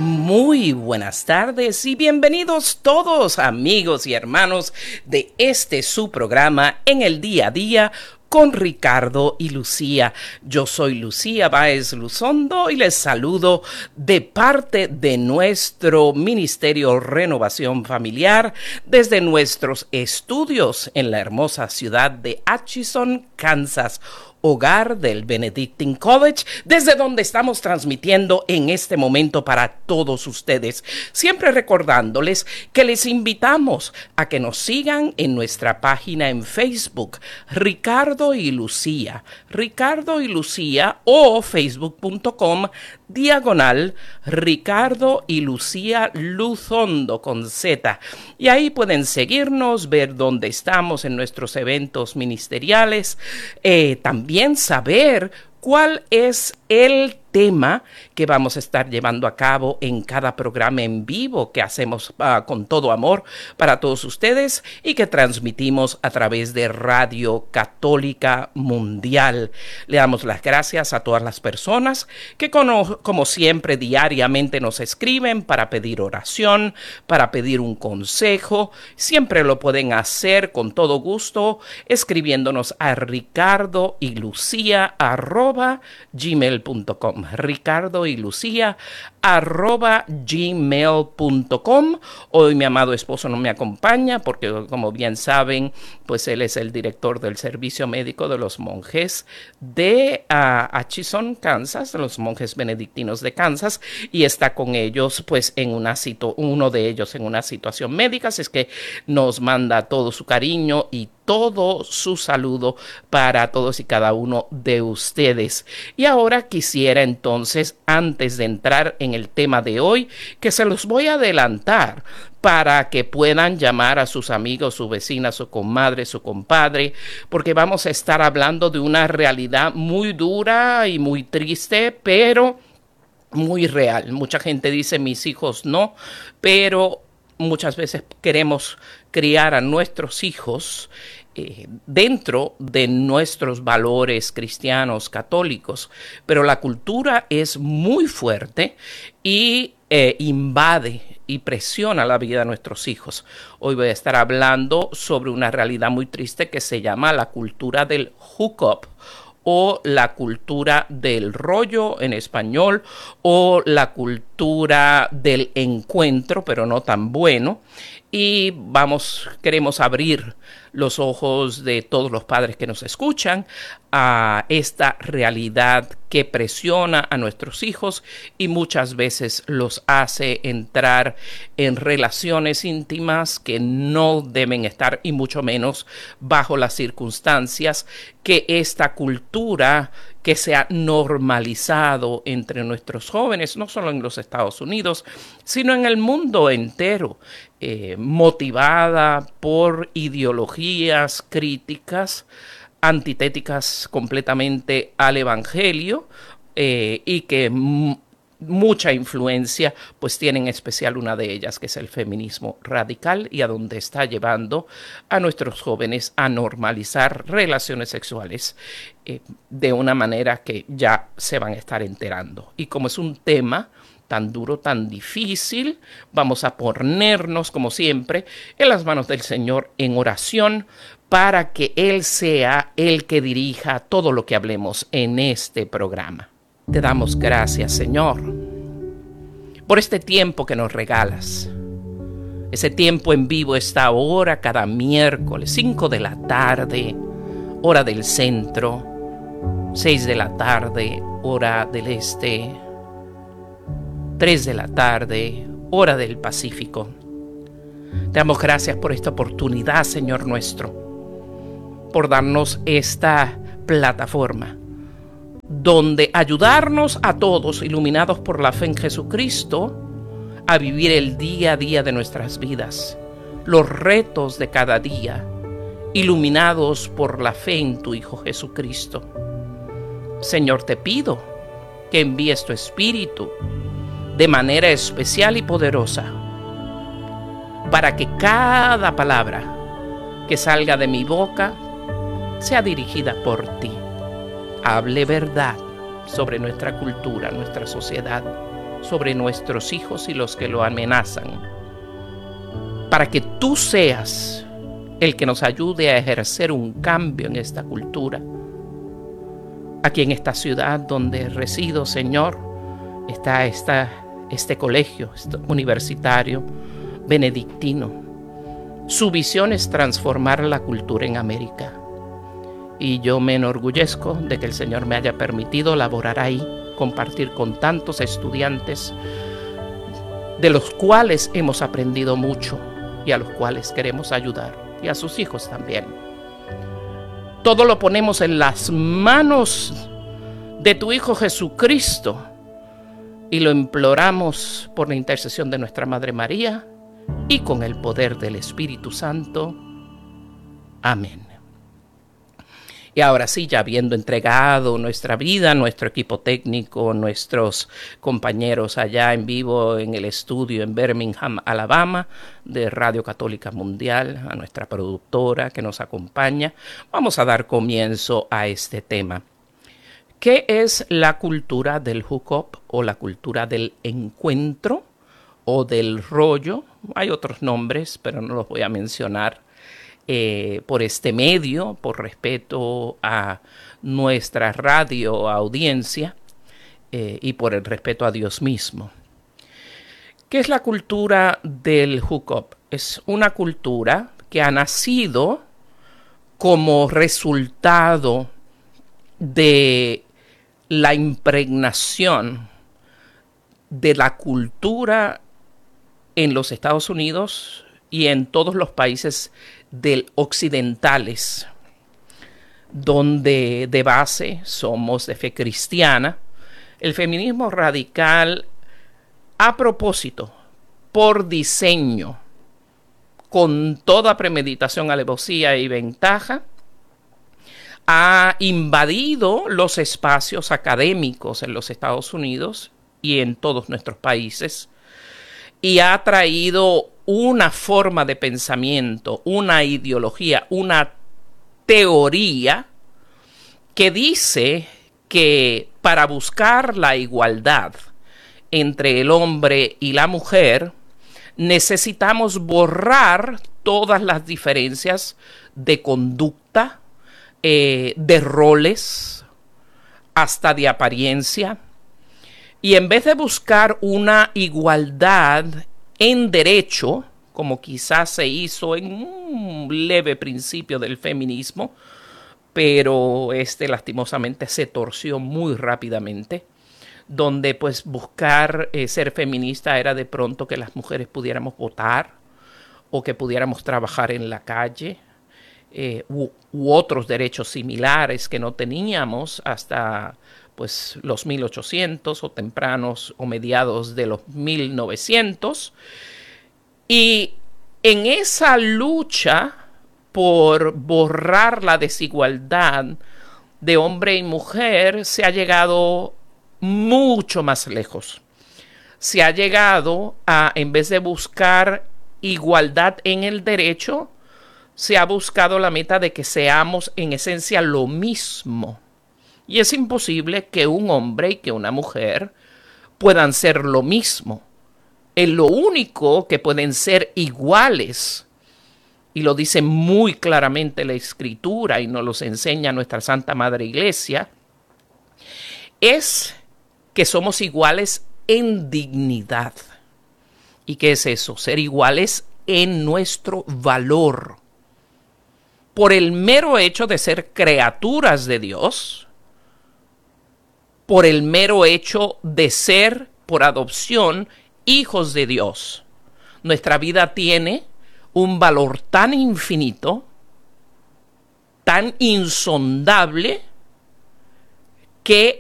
Muy buenas tardes y bienvenidos todos amigos y hermanos de su programa En el Día a Día con Ricardo y Lucía. Yo soy Lucía Báez Luzondo y les saludo de parte de nuestro Ministerio Renovación Familiar desde nuestros estudios en la hermosa ciudad de Atchison, Kansas, hogar del Benedictine College, desde donde estamos transmitiendo en este momento para todos ustedes. Siempre recordándoles que les invitamos a que nos sigan en nuestra página en Facebook, Ricardo y Lucía, o facebook.com/, Ricardo y Lucía Luzondo con Z. Y ahí pueden seguirnos, ver dónde estamos en nuestros eventos ministeriales, también saber cuál es el tema que vamos a estar llevando a cabo en cada programa en vivo que hacemos con todo amor para todos ustedes y que transmitimos a través de Radio Católica Mundial. Le damos las gracias a todas las personas que como siempre diariamente nos escriben para pedir oración, para pedir un consejo. Siempre lo pueden hacer con todo gusto escribiéndonos a ricardoylucia@gmail.com. ricardoylucia@gmail.com. Hoy mi amado esposo no me acompaña porque, como bien saben, pues él es el director del servicio médico de los monjes de Atchison, Kansas, de los monjes benedictinos de Kansas, y está con ellos pues en uno de ellos en una situación médica, así es que nos manda todo su cariño y todo su saludo para todos y cada uno de ustedes. Y ahora quisiera entonces, antes de entrar en el tema de hoy, que se los voy a adelantar para que puedan llamar a sus amigos, su vecina, su comadre, su compadre, porque vamos a estar hablando de una realidad muy dura y muy triste, pero muy real. Mucha gente dice, mis hijos no, pero muchas veces queremos criar a nuestros hijos dentro de nuestros valores cristianos católicos, pero la cultura es muy fuerte y invade y presiona la vida de nuestros hijos. Hoy voy a estar hablando sobre una realidad muy triste que se llama la cultura del hookup, o la cultura del rollo en español, o la cultura del encuentro, pero no tan bueno. Y queremos abrir los ojos de todos los padres que nos escuchan a esta realidad que presiona a nuestros hijos y muchas veces los hace entrar en relaciones íntimas que no deben estar, y mucho menos bajo las circunstancias que esta cultura que se ha normalizado entre nuestros jóvenes, no solo en los Estados Unidos, sino en el mundo entero, motivada por ideologías críticas, antitéticas completamente al Evangelio, y que mucha influencia pues tiene, en especial una de ellas, que es el feminismo radical, y a donde está llevando a nuestros jóvenes a normalizar relaciones sexuales de una manera que ya se van a estar enterando. Y como es un tema tan duro, tan difícil, vamos a ponernos, como siempre, en las manos del Señor en oración para que Él sea el que dirija todo lo que hablemos en este programa. Te damos gracias, Señor, por este tiempo que nos regalas. Ese tiempo en vivo, esta hora, cada miércoles, 5 de la tarde, hora del centro, 6 de la tarde, hora del este, 3 de la tarde, hora del Pacífico. Te damos gracias por esta oportunidad, Señor nuestro, por darnos esta plataforma donde ayudarnos a todos, iluminados por la fe en Jesucristo, a vivir el día a día de nuestras vidas, los retos de cada día, iluminados por la fe en tu Hijo Jesucristo. Señor, te pido que envíes tu Espíritu de manera especial y poderosa para que cada palabra que salga de mi boca sea dirigida por ti. Hable verdad sobre nuestra cultura, nuestra sociedad, sobre nuestros hijos y los que lo amenazan, para que tú seas el que nos ayude a ejercer un cambio en esta cultura. Aquí en esta ciudad donde resido, Señor, está este colegio universitario benedictino. Su visión es transformar la cultura en América. Y yo me enorgullezco de que el Señor me haya permitido laborar ahí, compartir con tantos estudiantes, de los cuales hemos aprendido mucho y a los cuales queremos ayudar, y a sus hijos también. Todo lo ponemos en las manos de tu Hijo Jesucristo y lo imploramos por la intercesión de nuestra Madre María y con el poder del Espíritu Santo. Amén. Y ahora sí, ya habiendo entregado nuestra vida, nuestro equipo técnico, nuestros compañeros allá en vivo en el estudio en Birmingham, Alabama, de Radio Católica Mundial, a nuestra productora que nos acompaña, vamos a dar comienzo a este tema. ¿Qué es la cultura del hookup o la cultura del encuentro o del rollo? Hay otros nombres, pero no los voy a mencionar. Por este medio, por respeto a nuestra radio audiencia y por el respeto a Dios mismo. ¿Qué es la cultura del hookup? Es una cultura que ha nacido como resultado de la impregnación de la cultura en los Estados Unidos y en todos los países occidentales, donde de base somos de fe cristiana. El feminismo radical, a propósito, por diseño, con toda premeditación, alevosía y ventaja, ha invadido los espacios académicos en los Estados Unidos y en todos nuestros países, y ha traído una forma de pensamiento, una ideología, una teoría que dice que para buscar la igualdad entre el hombre y la mujer necesitamos borrar todas las diferencias de conducta, de roles, hasta de apariencia. Y en vez de buscar una igualdad en derecho, como quizás se hizo en un leve principio del feminismo, pero lastimosamente se torció muy rápidamente, donde pues buscar ser feminista era de pronto que las mujeres pudiéramos votar o que pudiéramos trabajar en la calle, u otros derechos similares que no teníamos hasta pues los 1800 o tempranos o mediados de los 1900. Y en esa lucha por borrar la desigualdad de hombre y mujer se ha llegado mucho más lejos. Se ha llegado a, en vez de buscar igualdad en el derecho, se ha buscado la meta de que seamos en esencia lo mismo. Y es imposible que un hombre y que una mujer puedan ser lo mismo. Lo único que pueden ser iguales, y lo dice muy claramente la Escritura y nos los enseña nuestra Santa Madre Iglesia, es que somos iguales en dignidad. ¿Y qué es eso? Ser iguales en nuestro valor. Por el mero hecho de ser criaturas de Dios, por el mero hecho de ser, por adopción, hijos de Dios. Nuestra vida tiene un valor tan infinito, tan insondable, que